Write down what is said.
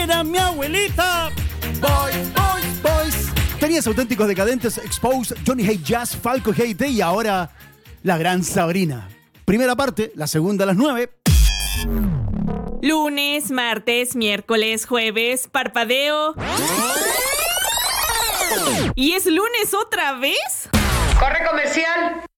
era mi abuelita. Boys. Tenías Auténticos Decadentes, Exposed, Johnny Hate Jazz, Falco Hate y ahora la gran Sabrina. Primera parte, la segunda a las 9. Lunes, martes, miércoles, jueves, parpadeo. ¿Y es lunes otra vez? ¡Corre comercial!